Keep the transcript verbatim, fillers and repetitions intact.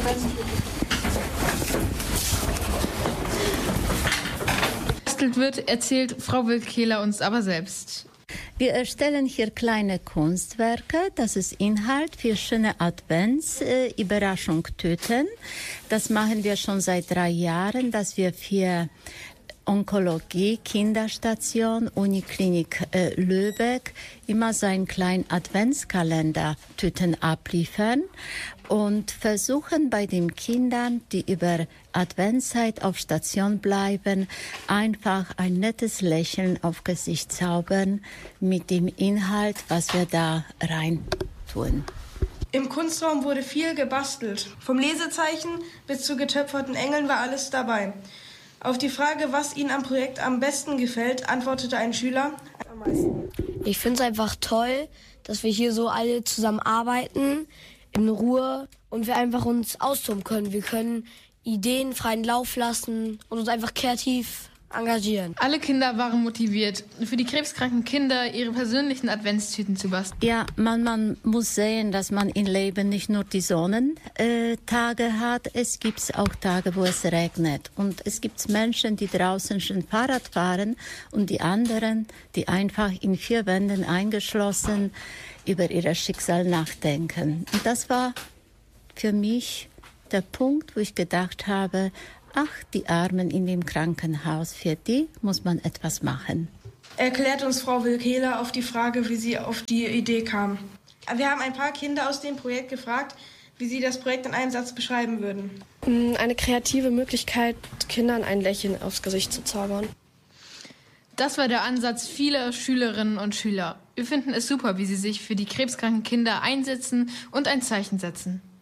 Gebastelt wird, erzählt Frau Wilkehler uns aber selbst. Wir erstellen hier kleine Kunstwerke. Das ist Inhalt für schöne Advents-Überraschung-Tüten. Das machen wir schon seit drei Jahren, dass wir für Onkologie, Kinderstation, Uniklinik äh, Lübeck immer so einen kleinen Adventskalender-Tüten abliefern und versuchen bei den Kindern, die über Adventszeit auf Station bleiben, einfach ein nettes Lächeln auf Gesicht zaubern mit dem Inhalt, was wir da rein tun. Im Kunstraum wurde viel gebastelt. Vom Lesezeichen bis zu getöpferten Engeln war alles dabei. Auf die Frage, was Ihnen am Projekt am besten gefällt, antwortete ein Schüler: am meisten. Ich finde es einfach toll, dass wir hier so alle zusammen arbeiten, in Ruhe, und wir einfach uns austoben können. Wir können Ideen freien Lauf lassen und uns einfach kreativ engagieren. Alle Kinder waren motiviert, für die krebskranken Kinder ihre persönlichen Adventstüten zu basteln. Ja, man, man muss sehen, dass man im Leben nicht nur die Sonnentage äh, hat, es gibt auch Tage, wo es regnet. Und es gibt Menschen, die draußen schon Fahrrad fahren und die anderen, die einfach in vier Wänden eingeschlossen über ihr Schicksal nachdenken. Und das war für mich der Punkt, wo ich gedacht habe, ach, die Armen in dem Krankenhaus, für die muss man etwas machen. Erklärt uns Frau Wilkehler auf die Frage, wie sie auf die Idee kam. Wir haben ein paar Kinder aus dem Projekt gefragt, wie sie das Projekt in einem Satz beschreiben würden. Eine kreative Möglichkeit, Kindern ein Lächeln aufs Gesicht zu zaubern. Das war der Ansatz vieler Schülerinnen und Schüler. Wir finden es super, wie sie sich für die krebskranken Kinder einsetzen und ein Zeichen setzen.